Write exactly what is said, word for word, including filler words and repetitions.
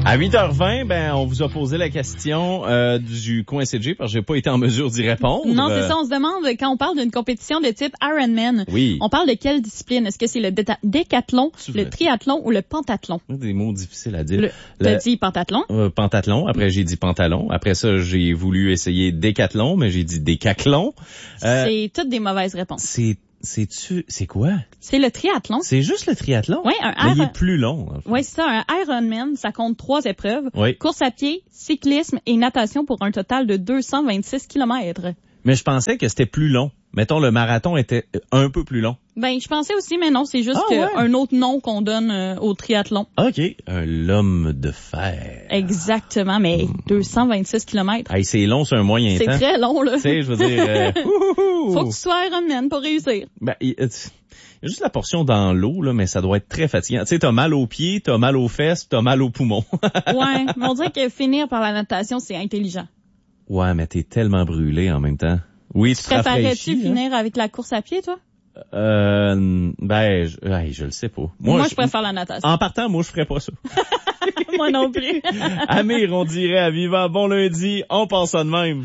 À huit heures vingt, ben, on vous a posé la question euh, du coin C G parce que j'ai pas été en mesure d'y répondre. Non, c'est ça. On se demande, quand on parle d'une compétition de type Ironman, oui. on parle de quelle discipline? Est-ce que c'est le déta- décathlon, le triathlon ou le pentathlon? Des mots difficiles à dire. Le, le... T'as dit pentathlon? Euh, pentathlon. Après, j'ai dit pantalon. Après ça, j'ai voulu essayer décathlon, mais j'ai dit décathlon. Euh, c'est toutes des mauvaises réponses. C'est C'est-tu, c'est quoi? C'est le triathlon. C'est juste le triathlon? Oui, un Mais Iron... il est plus long. Oui, c'est ça. Un Ironman, ça compte trois épreuves. Oui. Course à pied, cyclisme et natation pour un total de deux cent vingt-six kilomètres. Mais je pensais que c'était plus long. Mettons, le marathon était un peu plus long. Ben, je pensais aussi, mais non, c'est juste ah, ouais. un autre nom qu'on donne euh, au triathlon. OK. Un l'homme de fer. Exactement, mais mmh. deux cent vingt-six kilomètres. Hey, c'est long sur un moyen c'est temps. C'est très long, là. Tu sais, je veux dire... Euh, faut que tu sois Ironman pour réussir. Ben, il y a juste la portion dans l'eau, là, mais ça doit être très fatigant. Tu sais, t'as mal aux pieds, t'as mal aux fesses, t'as mal aux poumons. Ouais, mais on dirait que finir par la natation, c'est intelligent. Ouais, mais t'es tellement brûlé en même temps. Oui, tu te rafraîchis. Préparais-tu hein? finir avec la course à pied, toi? Euh, ben, je, ouais, je le sais pas. Moi, moi je, je préfère la natation. En partant, moi, je ferais pas ça. Moi non plus. Amir, on dirait à Viva, bon lundi, on pense ça de même.